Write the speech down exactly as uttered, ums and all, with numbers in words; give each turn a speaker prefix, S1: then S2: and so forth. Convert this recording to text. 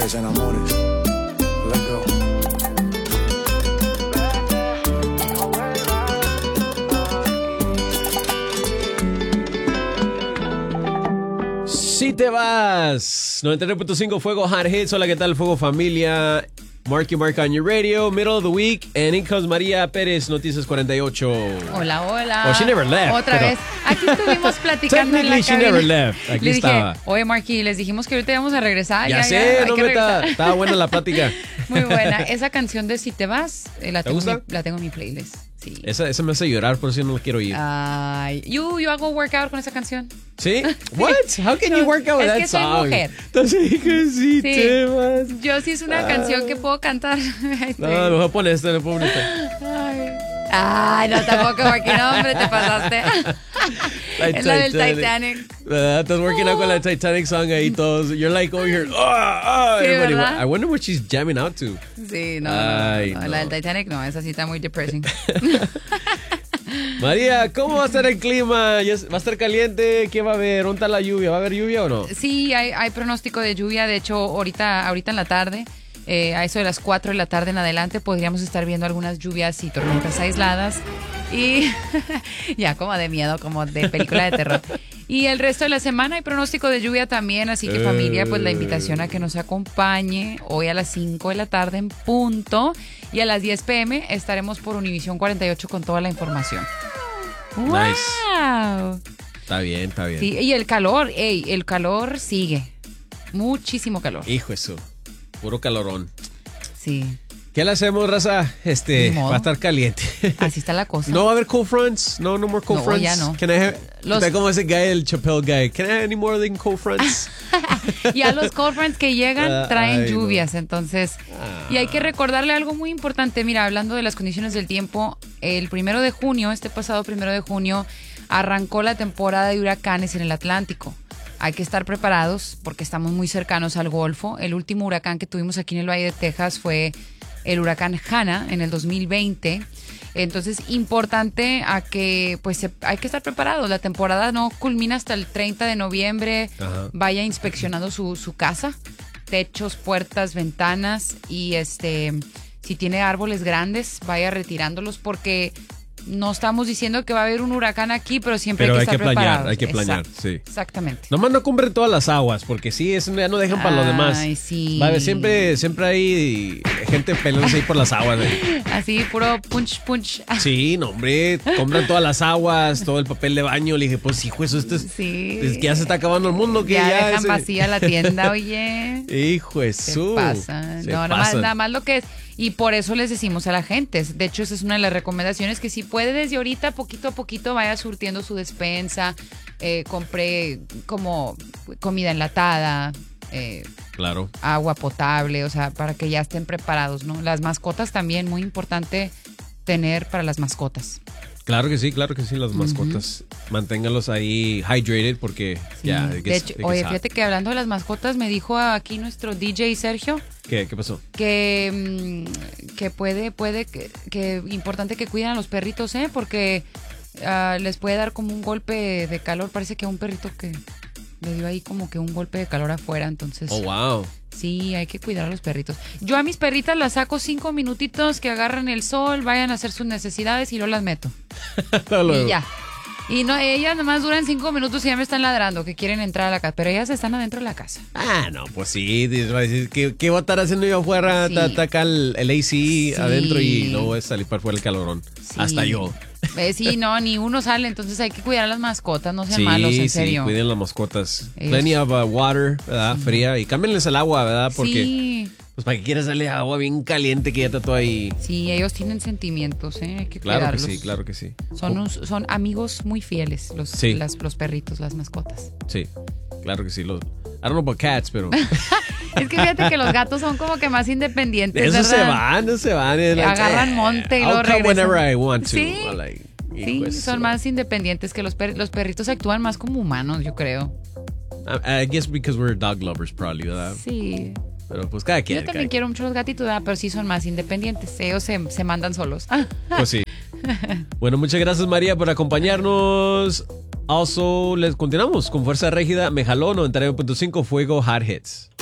S1: Tres enamores. Let go.
S2: Si te vas. noventa y nueve punto cinco Fuego Hot Hits. Hola, ¿qué tal, Fuego Familia? Marky Mark on your radio, middle of the week, and in comes María Pérez, Noticias cuarenta y ocho.
S3: Hola, hola.
S2: Oh, she never left.
S3: Otra
S2: pero...
S3: vez. Aquí estuvimos platicando en la
S2: Technically, she
S3: cabina.
S2: never left. Aquí
S3: Le
S2: estaba.
S3: dije, oye, Marky, les dijimos que ahorita íbamos a regresar.
S2: Ya,
S3: Ya,
S2: sé,
S3: ya,
S2: no
S3: hay que
S2: me está,
S3: regresar.
S2: estaba buena la plática.
S3: Muy buena. Esa canción de Si te vas, eh, la,
S2: ¿Te
S3: tengo
S2: gusta?
S3: en mi, la tengo en mi playlist. Sí.
S2: Esa, esa me hace llorar, por eso yo no la quiero oír.
S3: Ay, yo, yo hago workout con esa canción.
S2: ¿Sí? What? How can you work out with
S3: Es
S2: that
S3: que soy
S2: song?
S3: mujer.
S2: Entonces, que si
S3: Sí.
S2: te vas.
S3: Yo sí es una
S2: Ah.
S3: canción que puedo cantar. Ay,
S2: No, mejor pon esta, le pongo esta.
S3: Ay. Ay, no, tampoco, Marky, no, hombre, te pasaste. Es la del Titanic.
S2: ¿Verdad? Estás working out con la Titanic song ahí todos. You're like over here. Ah, ah.
S3: Sí,
S2: Everybody,
S3: ¿verdad?
S2: I wonder what she's jamming out to.
S3: Sí, no,
S2: Ay,
S3: no, no,
S2: no.
S3: la del Titanic no, esa sí está muy depressing.
S2: María, ¿cómo va a estar el clima? ¿Ya es- ¿Va a estar caliente? ¿Qué va a haber? ¿Dónde está la lluvia? ¿Va a haber lluvia o no?
S3: Sí, hay, hay pronóstico de lluvia, de hecho, ahorita, ahorita en la tarde, eh, a eso de las cuatro de la tarde en adelante, podríamos estar viendo algunas lluvias y tormentas aisladas. Y ya, como de miedo, como de película de terror. Y el resto de la semana hay pronóstico de lluvia también, así que familia, pues la invitación a que nos acompañe hoy a las cinco de la tarde en punto y a las diez pm estaremos por Univisión cuarenta y ocho con toda la información.
S2: Nice.
S3: ¡Wow!
S2: Está bien, está bien.
S3: Sí, y el calor, ey, el calor sigue. Muchísimo calor.
S2: Hijo eso. Puro calorón.
S3: Sí,
S2: ¿Qué le hacemos, raza? Este,
S3: Ni modo.
S2: va a estar caliente.
S3: así está la cosa.
S2: No va a haber cold fronts. No, no more cold
S3: No,
S2: fronts.
S3: ya no.
S2: Can I have,
S3: Los-
S2: está como ese guy, el Chappelle guy. Can I have any more than cold fronts?
S3: Ya los cold fronts que llegan
S2: Ah,
S3: traen
S2: ay, no.
S3: lluvias, entonces. Y hay que recordarle algo muy importante. Mira, hablando de las condiciones del tiempo, el primero de junio, este pasado primero de junio, arrancó la temporada de huracanes en el Atlántico. Hay que estar preparados porque estamos muy cercanos al Golfo. El último huracán que tuvimos aquí en el Valle de Texas fue el huracán Hanna en el dos mil veinte. Entonces, importante a que, pues, se- hay que estar preparados. La temporada no culmina hasta el treinta de noviembre.
S2: Ajá.
S3: Vaya inspeccionando su, su casa, techos, puertas, ventanas y este, si tiene árboles grandes, vaya retirándolos porque no estamos diciendo que va a haber un huracán aquí, pero siempre
S2: Pero
S3: hay
S2: hay
S3: que
S2: que
S3: estar
S2: planear,
S3: preparados.
S2: hay que planear,
S3: Exacto,
S2: sí.
S3: Exactamente.
S2: Nomás no compren todas las aguas, porque sí, eso ya no dejan para los demás.
S3: Ay, sí.
S2: Va a haber siempre, siempre hay gente peleándose ahí por las aguas. ahí.
S3: Así, puro punch, punch.
S2: Sí, no, hombre, compran todas las aguas, todo el papel de baño. Le dije, pues, hijo, eso esto es,
S3: Sí.
S2: es que ya se está acabando el mundo. Que
S3: ya,
S2: ya,
S3: dejan
S2: ese-
S3: vacía la tienda, oye.
S2: Hijo de
S3: Se
S2: su.
S3: pasa.
S2: Se
S3: No, nada más,
S2: pasan.
S3: nada más lo que es. Y por eso les decimos a la gente. De hecho, esa es una de las recomendaciones que si puede desde ahorita, poquito a poquito, vaya surtiendo su despensa. Eh, compre como comida enlatada, eh,
S2: Claro.
S3: agua potable, o sea, para que ya estén preparados, ¿no? Las mascotas también, muy importante tener para las mascotas.
S2: Claro que sí, claro que sí, las mascotas. Manténgalos ahí hydrated porque
S3: Sí.
S2: ya. it
S3: de
S2: gets-
S3: hecho,
S2: it gets
S3: oye,
S2: hot.
S3: fíjate que hablando de las mascotas, me dijo aquí nuestro D J Sergio
S2: ¿Qué, ¿Qué pasó?
S3: que, mm, que puede, puede, que, que importante que cuiden a los perritos, ¿eh? Porque ah, les puede dar como un golpe de calor. Parece que a un perrito que le dio ahí como que un golpe de calor afuera, entonces
S2: Oh, wow.
S3: sí, hay que cuidar a los perritos. Yo a mis perritas las saco cinco minutitos que agarren el sol, vayan a hacer sus necesidades y luego las meto. Y ya. Y no, ellas nomás duran cinco minutos y ya me están ladrando que quieren entrar a la casa, pero ellas están adentro de la casa.
S2: Ah, no, pues sí. Va a decir, ¿qué, qué voy a estar haciendo yo afuera?
S3: Sí.
S2: Está está acá el, el A C adentro y
S3: Sí.
S2: no voy a salir para afuera el calorón.
S3: Sí.
S2: Hasta yo.
S3: Eh, sí, no, ni uno sale, entonces hay que cuidar a las mascotas, no sean
S2: Sí,
S3: malos, en
S2: sí,
S3: serio.
S2: cuiden las mascotas.
S3: Ellos-
S2: Plenty of uh, water, ¿verdad? Fría. Y cámbienles el agua, ¿verdad? Porque,
S3: Sí,
S2: pues, para que quieras darle agua bien caliente que ya está todo ahí.
S3: sí, ellos tienen sentimientos, ¿eh? Hay que
S2: Claro que
S3: cuidarlos.
S2: sí, claro que sí.
S3: Son, uns- son amigos muy fieles, los,
S2: Sí.
S3: las- los perritos, las mascotas.
S2: Sí, claro que sí. Los, I don't know about cats, pero...
S3: Es que fíjate que los gatos son como que más independientes,
S2: Eso
S3: ¿verdad?
S2: se van, eso se van. Es like,
S3: Agarran
S2: eh,
S3: monte y
S2: I'll
S3: luego
S2: come
S3: regresan.
S2: whenever I want to.
S3: Sí.
S2: I'm like,
S3: Sí,
S2: hijo de
S3: son
S2: su-
S3: más independientes que los perritos. Los perritos actúan más como humanos, yo creo.
S2: I, I guess because we're dog lovers, probably, ¿verdad?
S3: Sí.
S2: Pero pues cada quien.
S3: Yo también
S2: cada
S3: quiero mucho los gatitos, ¿verdad? Pero sí son más independientes. Ellos se, se mandan solos. Ah.
S2: quien. Pues sí. Bueno, muchas gracias, María, por acompañarnos. Also, les continuamos con Fuerza Régida. Me jaló noventa y nueve punto cinco Fuego Hot Hits.